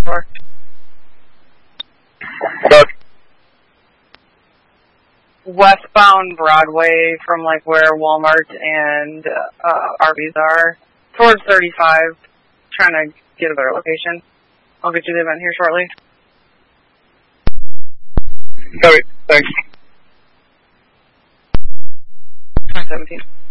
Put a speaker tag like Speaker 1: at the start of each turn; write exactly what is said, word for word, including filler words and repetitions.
Speaker 1: store.
Speaker 2: Doug.
Speaker 1: Westbound Broadway from like where Walmart and uh, Arby's are, towards thirty-five, trying to get a better location. I'll get you the event here shortly.
Speaker 2: Copy. Thanks.
Speaker 1: twenty seventeen.